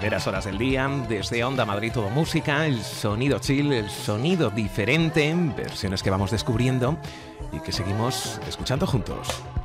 primeras horas del día, desde Onda Madrid Todo Música, el sonido chill, el sonido diferente, versiones que vamos descubriendo y que seguimos escuchando juntos.